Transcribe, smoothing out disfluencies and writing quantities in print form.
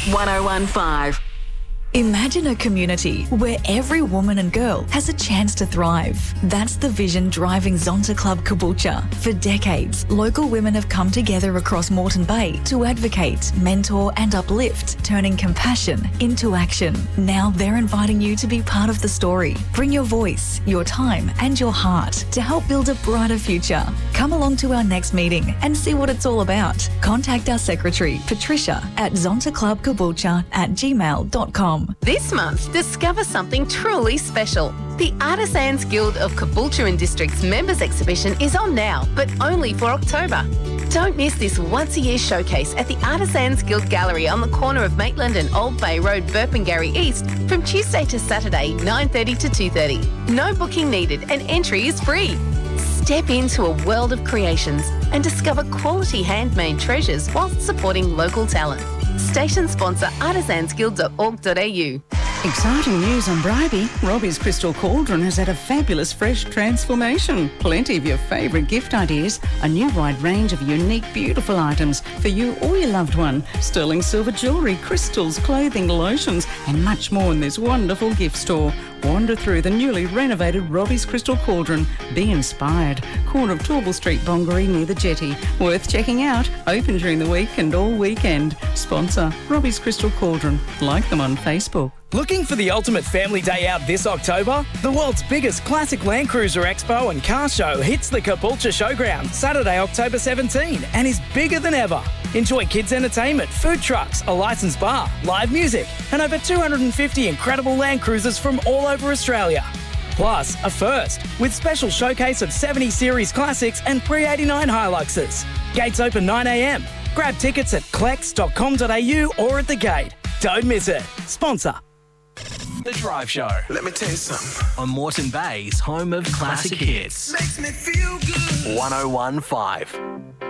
1015. Imagine a community where every woman and girl has a chance to thrive. That's the vision driving Zonta Club Caboolture. For decades, local women have come together across Moreton Bay to advocate, mentor and uplift, turning compassion into action. Now they're inviting you to be part of the story. Bring your voice, your time and your heart to help build a brighter future. Come along to our next meeting and see what it's all about. Contact our secretary, Patricia, at zontaclubcaboolture@gmail.com. This month, discover something truly special. The Artisans Guild of Caboolture and District's members exhibition is on now, but only for October. Don't miss this once-a-year showcase at the Artisans Guild Gallery on the corner of Maitland and Old Bay Road, Burpengary East, from Tuesday to Saturday, 9:30 to 2:30. No booking needed and entry is free. Step into a world of creations and discover quality handmade treasures whilst supporting local talent. Station sponsor artisansguild.org.au. Exciting news on Bribey. Robbie's Crystal Cauldron has had a fabulous fresh transformation. Plenty of your favourite gift ideas, a new wide range of unique, beautiful items for you or your loved one. Sterling silver jewellery, crystals, clothing, lotions and much more in this wonderful gift store. Wander through the newly renovated Robbie's Crystal Cauldron. Be inspired. Corner of Torble Street, Bongaree near the jetty. Worth checking out. Open during the week and all weekend. Sponsor Robbie's Crystal Cauldron. Like them on Facebook. Looking for the ultimate family day out this October? The world's biggest classic Land Cruiser Expo and car show hits the Caboolture Showground Saturday, October 17 and is bigger than ever. Enjoy kids' entertainment, food trucks, a licensed bar, live music and over 250 incredible Land Cruisers from all over Australia. Plus, a first, with special showcase of 70 Series Classics and pre-89 Hiluxes. Gates open 9 a.m. Grab tickets at clex.com.au or at the gate. Don't miss it. Sponsor The Drive Show. Let me tell you something. On Moreton Bay's home of classic hits. Makes me feel good. 1015.